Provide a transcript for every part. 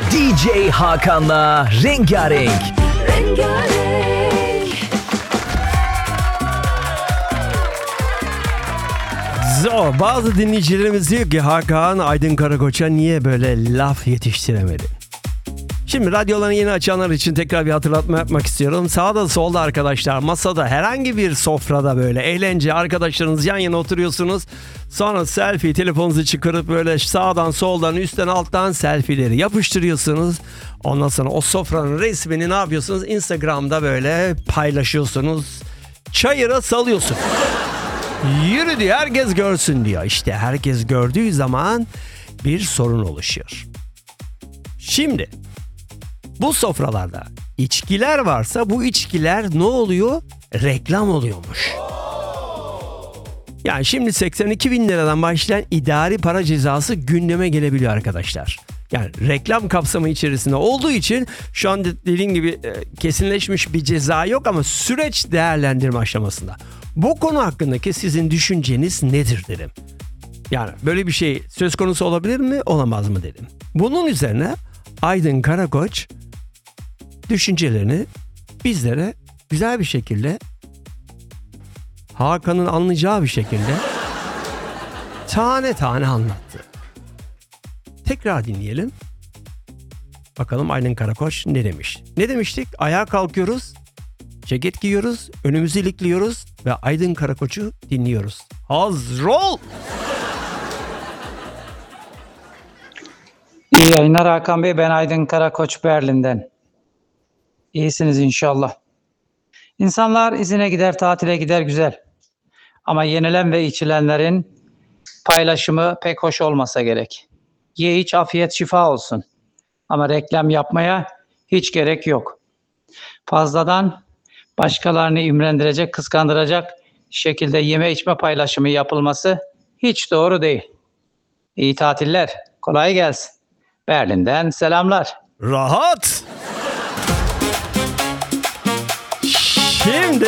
DJ Hakan'la Rengarenk. Bazı dinleyicilerimiz diyor ki Hakan Aydın Karakoç'a niye böyle laf yetiştiremedi? Şimdi radyolarını yeni açanlar için tekrar bir hatırlatma yapmak istiyorum. Sağda solda arkadaşlar, masada, herhangi bir sofrada böyle eğlence, arkadaşlarınız yan yana oturuyorsunuz. Sonra selfie, telefonunuzu çıkarıp böyle sağdan soldan üstten alttan selfie'leri yapıştırıyorsunuz. Ondan sonra o sofranın resmini ne yapıyorsunuz? Instagram'da böyle paylaşıyorsunuz. Çayıra salıyorsun. Yürü diyor, herkes görsün diyor. İşte herkes gördüğü zaman bir sorun oluşuyor. Şimdi bu sofralarda içkiler varsa bu içkiler ne oluyor? Reklam oluyormuş. Yani şimdi 82 bin liradan başlayan idari para cezası gündeme gelebiliyor arkadaşlar. Yani reklam kapsamı içerisinde olduğu için şu an dediğim gibi kesinleşmiş bir ceza yok ama süreç değerlendirme aşamasında. Bu konu hakkındaki sizin düşünceniz nedir dedim. Yani böyle bir şey söz konusu olabilir mi, olamaz mı dedim. Bunun üzerine Aydın Karakoç düşüncelerini bizlere güzel bir şekilde, Hakan'ın anlayacağı bir şekilde tane tane anlattı. Tekrar dinleyelim. Bakalım Aydın Karakoç ne demiş? Ne demiştik? Ayağa kalkıyoruz, ceket giyiyoruz, önümüzü ilikliyoruz ve Aydın Karakoç'u dinliyoruz. Hazır ol! İyi yayınlar Hakan Bey. Ben Aydın Karakoç Berlin'den. İyisiniz inşallah. İnsanlar izine gider, tatile gider, güzel. Ama yenilen ve içilenlerin paylaşımı pek hoş olmasa gerek. Ye iç, afiyet şifa olsun. Ama reklam yapmaya hiç gerek yok. Fazladan başkalarını imrendirecek, kıskandıracak şekilde yeme içme paylaşımı yapılması hiç doğru değil. İyi tatiller, kolay gelsin. Berlin'den selamlar. Rahat! Şimdi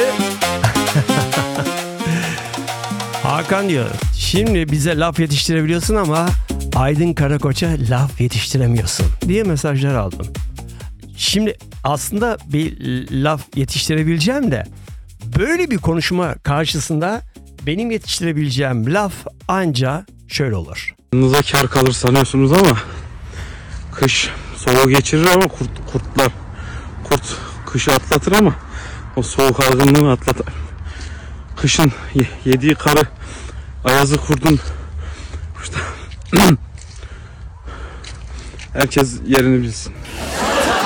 Hakan diyor, şimdi bize laf yetiştirebiliyorsun ama Aydın Karakoç'a laf yetiştiremiyorsun diye mesajlar aldım. Şimdi aslında bir laf yetiştirebileceğim de böyle bir konuşma karşısında benim yetiştirebileceğim laf anca şöyle olur. Yanınıza kar kalır sanıyorsunuz ama kış soğuğu geçirir ama kurt kışı atlatır ama o soğuk algınlığını atlatır. Kışın yediği karı, ayazı kurdun işte herkes yerini bilsin.